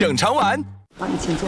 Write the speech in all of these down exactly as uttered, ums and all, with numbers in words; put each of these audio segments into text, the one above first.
整肠丸。 好，你请坐。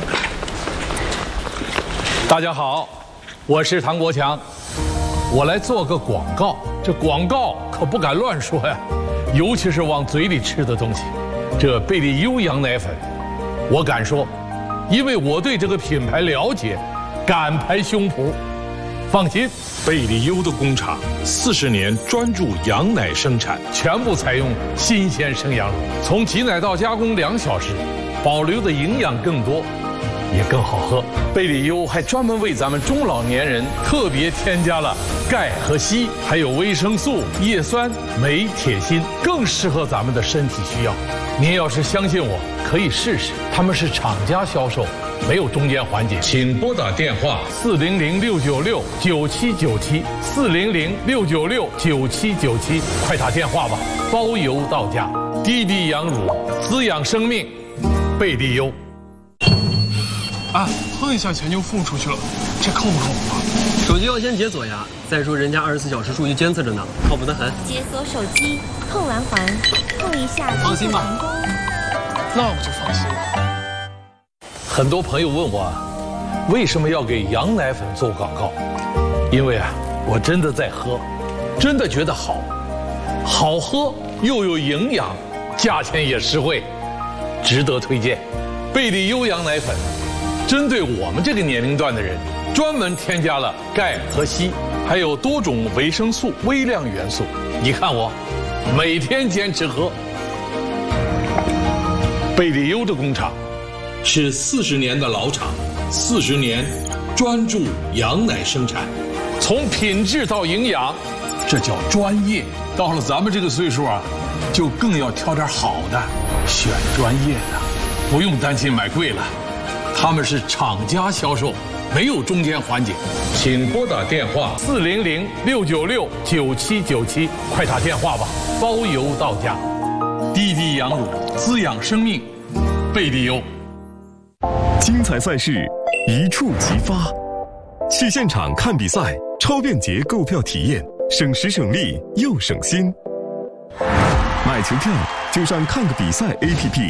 大家好，我是唐国强，我来做个广告。这广告可不敢乱说呀，尤其是往嘴里吃的东西。这贝利优羊奶粉，我敢说，因为我对这个品牌了解，敢拍胸脯。放心，贝利优的工厂四十年专注羊奶生产，全部采用新鲜生羊乳，从挤奶到加工两小时，保留的营养更多，也更好喝。贝利优还专门为咱们中老年人特别添加了钙和硒，还有维生素、叶酸、镁、铁、锌，更适合咱们的身体需要。您要是相信我，可以试试。他们是厂家销售，没有中间环节。请拨打电话四零零六九六九七九七四零零六九六九七九七，快打电话吧，包邮到家。滴滴羊乳滋养生命，贝利优。 啊，碰一下钱就付出去了，这靠不靠谱啊？ 手机要先解锁呀。再说人家二十四小时数据监测着呢，靠谱得很。 解锁手机，碰完环，碰一下， 放心吧。 那我就放心了。 很多朋友问我，为什么要给羊奶粉做广告？因为啊，我真的在喝，真的觉得好，好喝又有营养，价钱也实惠，值得推荐。贝利优羊奶粉，针对我们这个年龄段的人，专门添加了钙和硒，还有多种维生素、微量元素。你看我，每天坚持喝。贝利优的工厂是四十年的老厂，四十年专注羊奶生产，从品质到营养，这叫专业。到了咱们这个岁数啊，就更要挑点好的，选专业的，不用担心买贵了。他们是厂家销售，没有中间环节。请拨打电话四零零六九六九七九七，快打电话吧，包邮到家。滴滴羊乳滋养生命，贝利优。 精彩赛事一触即发，去现场看比赛，超便捷购票体验，省时省力又省心。买球票就上看个比赛 A P P。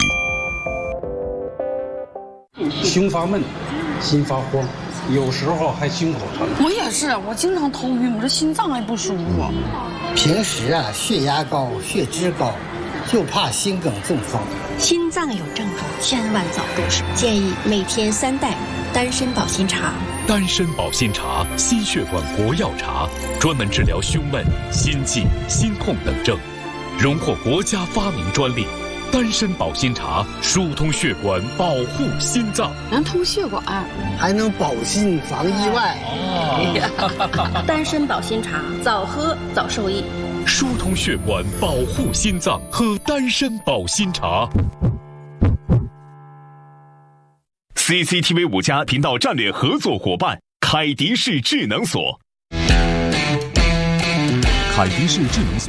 胸发闷，心发慌，有时候还心口疼。 我也是，我经常头晕，我这心脏还不舒服。 平时啊，血压高，血脂高，就怕心梗中风。 心脏有症状，千万早入手。建议每天三袋丹参保心茶。 丹参保心茶，心血管国药茶，专门治疗胸闷、心悸、心痛等症，荣获国家发明专利。丹参保心茶疏通血管，保护心脏， 能通血管， 还能保心防意外。 哦、丹参保心茶，早喝早受益。 疏通血管，保护心脏，喝丹参保心茶。 C C T V 五家频道战略合作伙伴凯迪仕智能锁。 凯迪仕智能锁。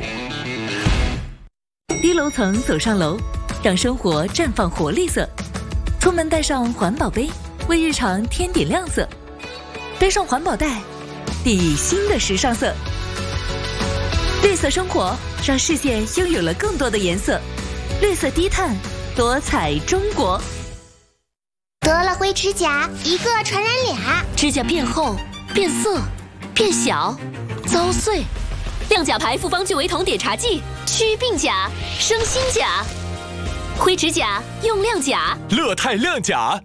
低楼层走上楼，让生活绽放活力色。出门带上环保杯，为日常添点亮色。带上环保袋，定义新的时尚色。绿色生活，让世界拥有了更多的颜色。绿色低碳，多彩中国。 得了灰指甲，一个传染俩， 指甲变厚、变色、变小、遭碎。亮甲牌复方聚维酮碘茶剂，祛病甲，生新甲。灰指甲用亮甲， 乐泰亮甲。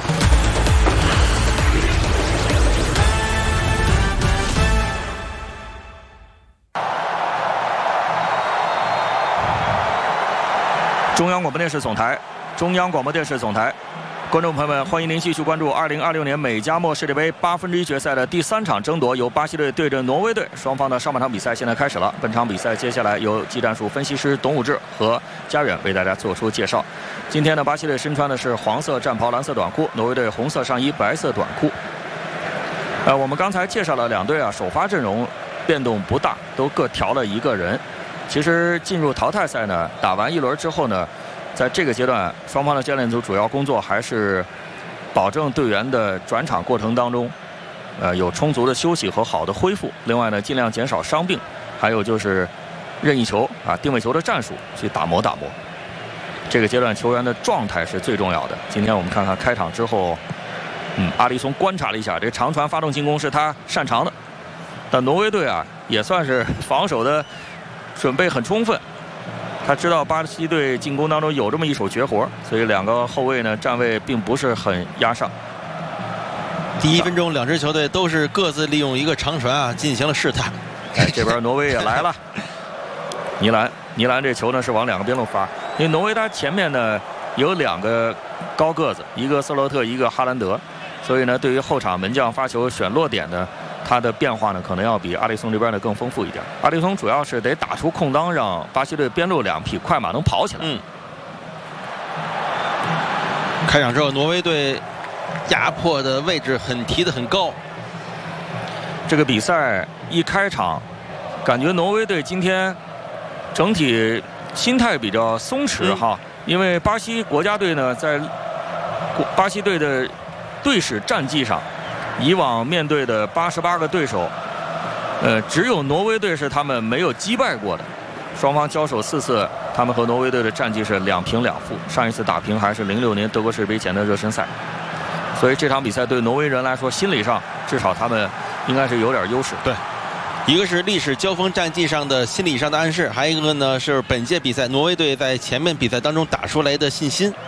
中央广播电视总台，中央广播电视总台，观众朋友们，欢迎您继续关注二零二六年美加墨世界杯八分之一决赛的第三场争夺，由巴西队对阵挪威队。双方的上半场比赛现在开始了。本场比赛接下来由技战术分析师董武志和家远为大家做出介绍。今天呢，巴西队身穿的是黄色战袍、蓝色短裤，挪威队红色上衣、白色短裤。呃，我们刚才介绍了两队啊，首发阵容变动不大，都各调了一个人。其实进入淘汰赛呢，打完一轮之后呢，在这个阶段，双方的教练组主要工作还是保证队员的转场过程当中，呃，有充足的休息和好的恢复。另外呢，尽量减少伤病，还有就是任意球啊、定位球的战术去打磨打磨。 这个阶段球员的状态是最重要的。今天我们看看开场之后，嗯，阿里松观察了一下，这长传发动进攻是他擅长的，但挪威队啊也算是防守的准备很充分。他知道巴西队进攻当中有这么一手绝活，所以两个后卫呢站位并不是很压上。 第一分钟，两支球队都是各自利用一个长传啊进行了试探。 哎，这边挪威也来了，尼兰，尼兰这球呢是往两个边路发，因为挪威他前面呢有两个高个子，一个瑟洛特，一个哈兰德，所以呢对于后场门将发球选落点呢，他的变化呢可能要比阿里松这边呢更丰富一点。阿里松主要是得打出空当，让巴西队边路两匹快马能跑起来。 嗯。开场之后，挪威队压迫的位置很提得很高。 这个比赛一开场，感觉挪威队今天整体心态比较松弛哈，嗯、因为巴西国家队呢在巴西队的队史战绩上，以往面对的八十八个对手，呃，只有挪威队是他们没有击败过的。双方交手四次，他们和挪威队的战绩是两平两负。上一次打平还是零六年德国世界杯前的热身赛，所以这场比赛对挪威人来说，心理上至少他们应该是有点优势。 对，一个是历史交锋战绩上的心理上的暗示，还有一个呢是本届比赛挪威队在前面比赛当中打出来的信心。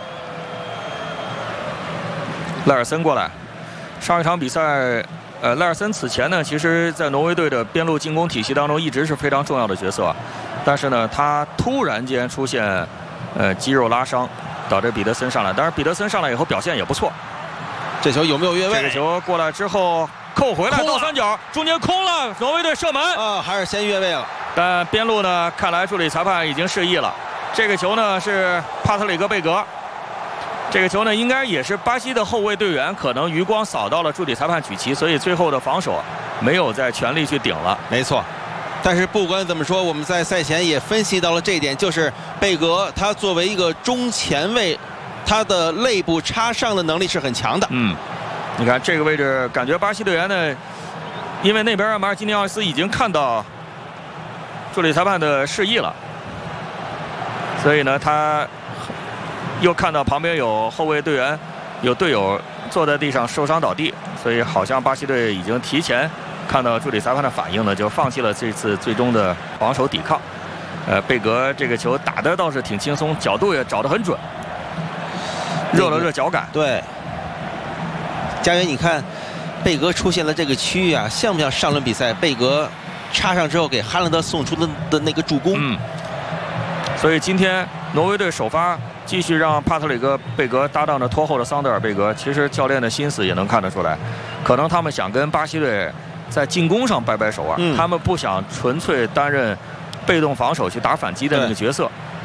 赖尔森过来，上一场比赛，呃，赖尔森此前呢，其实在挪威队的边路进攻体系当中一直是非常重要的角色，但是呢，他突然间出现，呃，肌肉拉伤，导致彼得森上来。当然，彼得森上来以后表现也不错。 这球有没有越位？ 这个球过来之后扣回来，倒三角，中间空了，挪威队射门啊，还是先越位了。 但边路呢，看来助理裁判已经示意了。这个球呢是帕特里克贝格。这个球呢，应该也是巴西的后卫队员可能余光扫到了助理裁判举旗，所以最后的防守没有再全力去顶了。 没错，但是不管怎么说，我们在赛前也分析到了这一点，就是贝格他作为一个中前卫，他的肋部插上的能力是很强的。 嗯，你看这个位置，感觉巴西队员呢，因为那边马尔基尼奥斯已经看到助理裁判的示意了，所以呢他。又看到旁边有后卫队员，有队友坐在地上受伤倒地，所以好像巴西队已经提前看到助理裁判的反应了，就放弃了这次最终的防守抵抗。呃，贝格这个球打得倒是挺轻松，角度也找得很准，热了热脚感。 对，佳源，你看贝格出现了这个区域啊，像不像上轮比赛贝格插上之后给哈兰德送出的的那个助攻？ 嗯。所以今天挪威队首发继续让帕特里克贝格搭档着拖后的桑德尔贝格，其实教练的心思也能看得出来，可能他们想跟巴西队在进攻上掰掰手腕，嗯、他们不想纯粹担任被动防守去打反击的那个角色。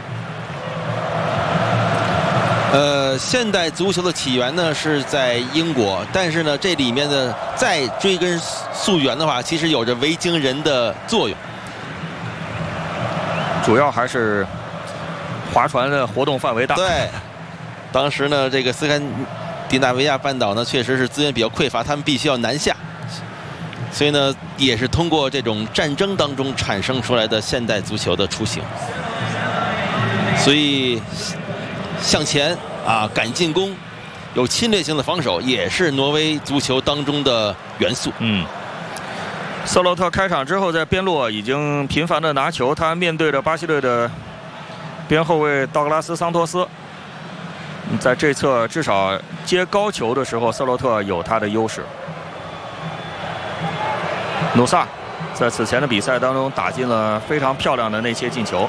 呃，现代足球的起源呢是在英国，但是呢这里面的再追根溯源的话，其实有着维京人的作用， 主要还是。划船的活动范围大。 对，当时呢，这个斯堪的纳维亚半岛呢，确实是资源比较匮乏，他们必须要南下，所以呢，也是通过这种战争当中产生出来的现代足球的雏形。所以向前啊，敢进攻，有侵略性的防守，也是挪威足球当中的元素。 嗯。瑟洛特开场之后在边路已经频繁的拿球，他面对着巴西队的。边后卫道格拉斯·桑托斯，在这侧至少接高球的时候，瑟洛特有他的优势。努萨在此前的比赛当中打进了非常漂亮的内切进球。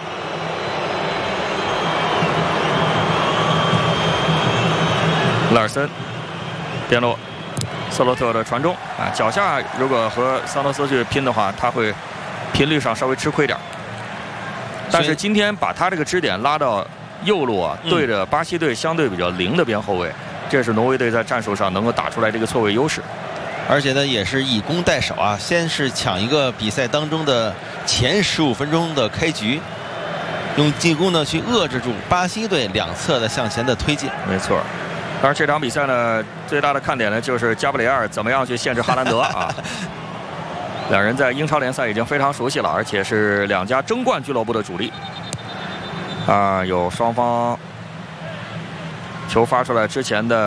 拉尔森边路，瑟洛特的传中啊，脚下如果和桑托斯去拼的话，他会频率上稍微吃亏点。但是今天把他这个支点拉到右路啊，对着巴西队相对比较灵的边后卫，这是挪威队在战术上能够打出来这个错位优势。 而且呢，也是以攻代守啊，先是抢一个比赛当中的前十五分钟的开局，用进攻呢去遏制住巴西队两侧的向前的推进。 没错。当然这场比赛呢，最大的看点呢就是加布里埃尔怎么样去限制哈兰德啊。两人在英超联赛已经非常熟悉了，而且是两家争冠俱乐部的主力。啊，有双方球发出来之前的。